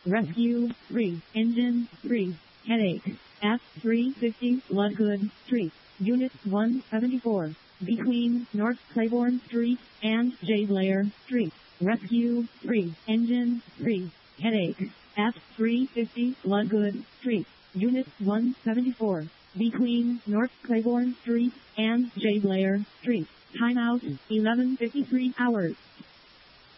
Rescue 3, Engine 3, Headache, F350 Bloodgood Street, Unit 174, between North Claiborne Street and J. Blair Street. Rescue 3, Engine 3, Headache, F350 Bloodgood Street, Unit 174, between North Claiborne Street and J. Blair Street. Timeout 11:53 hours.